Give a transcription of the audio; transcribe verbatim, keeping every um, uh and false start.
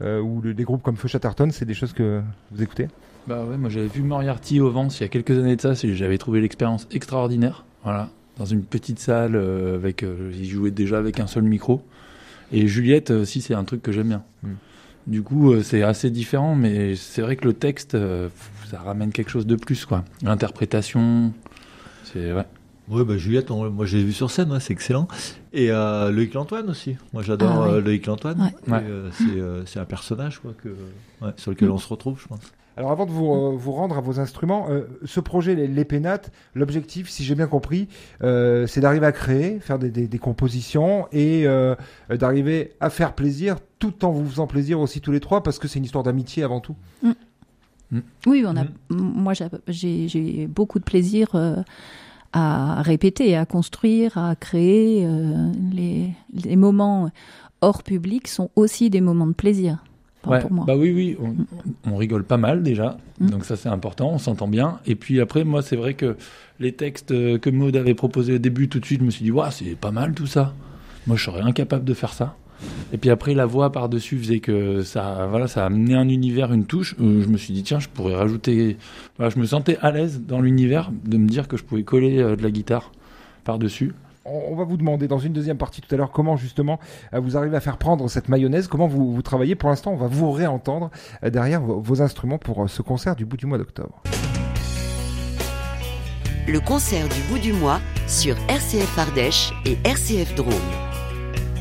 euh, ou le, des groupes comme Feu Chatterton, c'est des choses que vous écoutez ? Bah ouais, moi j'avais vu Moriarty au Vence il y a quelques années de ça, j'avais trouvé l'expérience extraordinaire. Voilà, dans une petite salle, euh, avec, euh, ils jouaient déjà avec un seul micro. Et Juliette aussi, c'est un truc que j'aime bien. Mm. Du coup, euh, c'est assez différent, mais c'est vrai que le texte, euh, ça ramène quelque chose de plus, quoi. L'interprétation, c'est ouais. Oui, bah Juliette, on, moi j'ai vu sur scène, ouais, c'est excellent. Et euh, Loïc Lantoine aussi. Moi j'adore ah, oui. euh, Loïc Lantoine. Ouais. Ouais. Euh, c'est, euh, c'est un personnage quoi, que, ouais, sur lequel mm. on se retrouve, je pense. Alors avant de vous, euh, vous rendre à vos instruments, euh, ce projet, les, les Pénates, l'objectif, si j'ai bien compris, euh, c'est d'arriver à créer, faire des, des, des compositions et euh, d'arriver à faire plaisir tout en vous faisant plaisir aussi tous les trois, parce que c'est une histoire d'amitié avant tout. Mm. Mm. Oui, on a, mm. moi j'ai, j'ai beaucoup de plaisir euh, à répéter, à construire, à créer. Euh, les, les moments hors public sont aussi des moments de plaisir. Ouais, pour moi. Bah oui, oui, on, on rigole pas mal déjà, mm. donc ça c'est important, on s'entend bien. Et puis après, moi c'est vrai que les textes que Maud avait proposés au début, tout de suite, je me suis dit, waouh, c'est pas mal tout ça. Moi je serais incapable de faire ça. Et puis après, la voix par-dessus faisait que ça, voilà, ça a amené un univers, une touche. Où je me suis dit, tiens, je pourrais rajouter. Voilà, je me sentais à l'aise dans l'univers de me dire que je pouvais coller euh, de la guitare par-dessus. On va vous demander dans une deuxième partie tout à l'heure comment justement vous arrivez à faire prendre cette mayonnaise, comment vous, vous travaillez. Pour l'instant, on va vous réentendre derrière vos, vos instruments pour ce concert du bout du mois d'octobre. Le concert du bout du mois sur R C F Ardèche et R C F Drôme.